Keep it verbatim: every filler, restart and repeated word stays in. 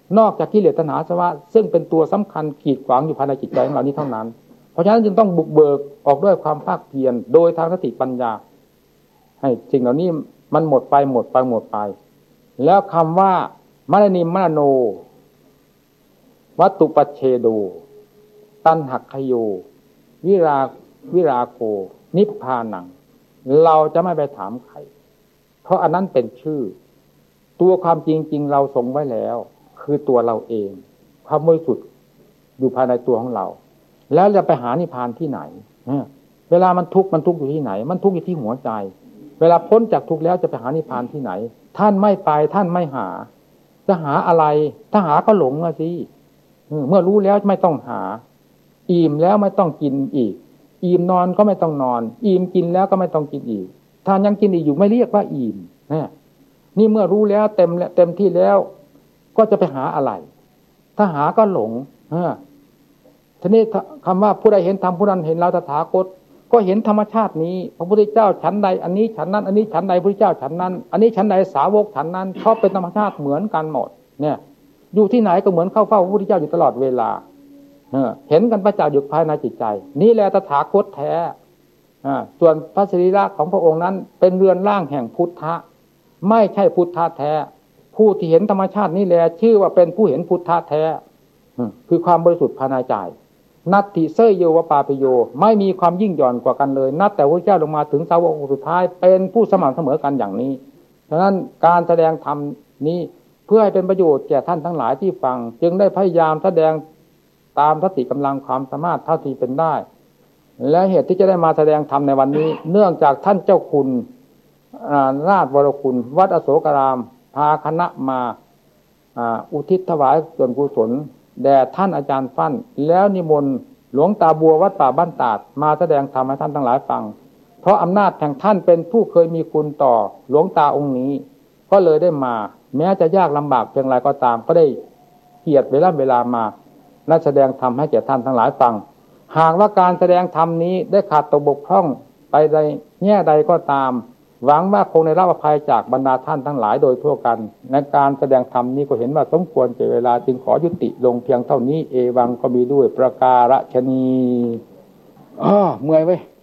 นอกจากกิเลสตัณหาอาสวะซึ่งเป็นตัวสำคัญขีดขวางอยู่ภายในจิตใจของเรานี้เท่านั้นเพราะฉะนั้นจึงต้องบุกเบิกออกด้วยความภาคเพียรโดยทางสติปัญญาให้สิ่งเหล่านี้มันหมดไปหมดไปหมดไปแล้วคำว่ามรณิมรโนวัตตุปัจเชโดตัณหักขโยวิราวิราโกนิพพานังเราจะไม่ไปถามใครเพราะอันนั้นเป็นชื่อตัวความจริงๆเราทรงไว้แล้วคือตัวเราเองความบริสุทธิ์อยู่ภายในตัวของเราแล้วจะไปหานิพพานที่ไหนเวลามันทุกข์มันทุกข์อยู่ที่ไหนมันทุกข์อยู่ที่หัวใจเวลาพ้นจากทุกข์แล้วจะไปหานิพพานที่ไหนท่านไม่ไปท่านไม่หาจะหาอะไรถ้าหาก็หลงอ่ะสิเมื่อรู้แล้วไม่ต้องหาอิ่มแล้วไม่ต้องกินอีกอิ่มนอนก็ไม่ต้องนอนอิ่มกินแล้วก็ไม่ต้องกินอีกถ้ายังกินอีกอยู่ไม่เรียกว่าอิ่มนี่เมื่อรู้แล้วเต็มเต็มที่แล้วก็จะไปหาอะไรถ้าหาก็หลงทีนี้คำว่าผู้ใดเห็นธรรมผู้นั้นเห็นเราตถาคตก็เห็นธรรมชาตินี้พระพุทธเจ้าฉันใดอันนี้ฉันนั้นอันนี้ฉันใดพระพุทธเจ้าฉันนั้นอันนี้ฉันใดสาวกฉันนั้นเพราะเป็นธรรมชาติเหมือนกันหมดเนี่ยอยู่ที่ไหนก็เหมือนเข้าเฝ้าพระพุทธเจ้าอยู่ตลอดเวลาเห็นกันประจักษ์อยู่ภายในจิตใจนี่แหละตถาคตแท้ส่วนพระสรีระของพระองค์นั้นเป็นเรือนร่างแห่งพุทธะไม่ใช่พุทธะแท้ผู้ที่เห็นธรรมชาตินี่แหละชื่อว่าเป็นผู้เห็นพุทธะแท้คือความบริสุทธิ์ภายในใจนัตถิเสยโยวปาปโยไม่มีความยิ่งหย่อนกว่ากันเลยนับแต่พระเจ้าลงมาถึงสาวกองค์สุดท้ายเป็นผู้สม่ำเสมอกันอย่างนี้ฉะนั้นการแสดงธรรมนี้เพื่อให้เป็นประโยชน์แก่ท่านทั้งหลายที่ฟังจึงได้พยายามแสดงตามสติกำลังความสามารถเท่าที่เป็นได้และเหตุที่จะได้มาแสดงธรรมในวันนี้เนื่องจากท่านเจ้าคุณราชวรคุณวัดอโศการามพาคณะมาอุทิศถวายส่วนกุศลแด่ท่านอาจารย์ฟั่นแล้วนิมนต์หลวงตาบัววัดป่าบ้านตาดมาแสดงธรรมให้ท่านทั้งหลายฟังเพราะอำนาจแห่งท่านเป็นผู้เคยมีคุณต่อหลวงตาองค์นี้ก็เลยได้มาแม้จะยากลำบากเพียงไรก็ตามก็ได้เกียรติเวลาเวลามาและแสดงธรรมให้แก่ท่านทั้งหลายฟังหากว่าการแสดงธรรมนี้ได้ขาดตกบกพร่องไปในแง่ใดก็ตามหวังว่าคงได้รับอภัยจากบรรดาท่านทั้งหลายโดยทั่วกันในการแสดงธรรมนี้ก็เห็นว่าสมควรแก่เวลาจึงขอยุติลงเพียงเท่านี้เอวังก็มีด้วยประการฉะนี้อ้อเมื่อยเว้ย